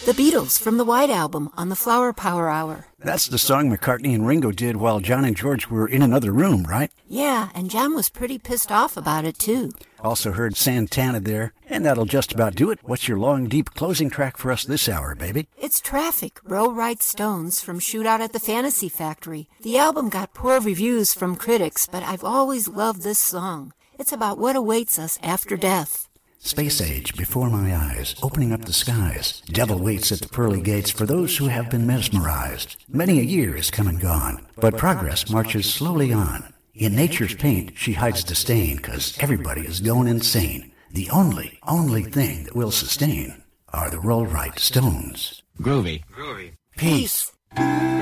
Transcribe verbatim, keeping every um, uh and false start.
The Beatles from the White Album on the Flower Power Hour. That's the song McCartney and Ringo did while John and George were in another room, right? Yeah, and John was pretty pissed off about it, too. Also heard Santana there, and that'll just about do it. What's your long, deep closing track for us this hour, baby? It's Traffic, Row Right Stones from Shootout at the Fantasy Factory. The album got poor reviews from critics, but I've always loved this song. It's about what awaits us after death. Space age before my eyes, opening up the skies. Devil waits at the pearly gates for those who have been mesmerized. Many a year is come and gone, but progress marches slowly on. In nature's paint, she hides the stain, 'cause everybody is going insane. The only, only thing that will sustain are the Roll Right Stones. Groovy. Groovy. Peace. Peace.